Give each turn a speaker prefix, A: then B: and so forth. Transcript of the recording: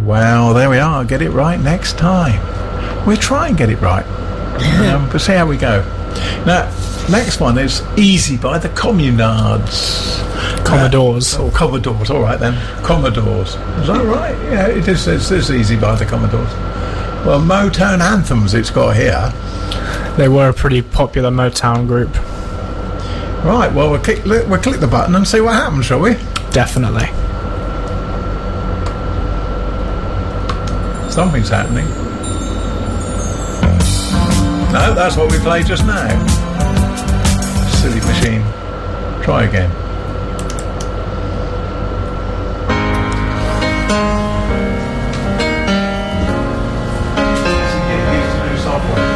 A: Well, there we are. Get it right next time. We'll try and get it right. But see how we go. Now, next one is Easy by the Communards.
B: Commodores.
A: Commodores, all right then. Commodores. Is that right? Yeah, it is. It's Easy by the Commodores. Well, Motown Anthems it's got here.
B: They were a pretty popular Motown group.
A: Right, well, we'll click the button and see what happens, shall we?
B: Definitely.
A: Something's happening. No, that's what we played just now. Silly machine. Try again.